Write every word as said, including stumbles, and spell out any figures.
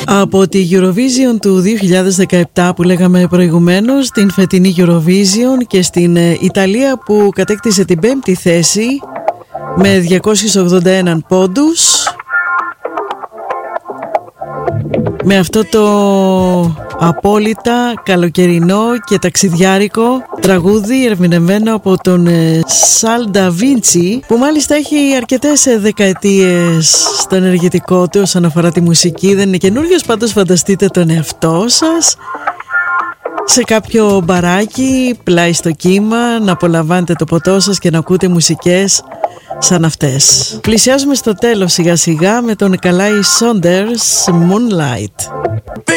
Από τη Eurovision του δύο χιλιάδες δεκαεπτά που λέγαμε προηγουμένως, την φετινή Eurovision, και στην Ιταλία που κατέκτησε την πέμπτη θέση με διακόσιους ογδόντα ένα πόντους, με αυτό το απόλυτα καλοκαιρινό και ταξιδιάρικο τραγούδι ερμηνευμένο από τον Σαλ Ντα Βίντσι, που μάλιστα έχει αρκετές δεκαετίες στο ενεργητικό του όσον αφορά τη μουσική. Δεν είναι καινούριος, πάντως φανταστείτε τον εαυτό σας σε κάποιο μπαράκι πλάι στο κύμα, να απολαμβάνετε το ποτό σας και να ακούτε μουσικές σαν αυτές. Πλησιάζουμε στο τέλος σιγά σιγά με τον Καλάι Σόντερς, Moonlight.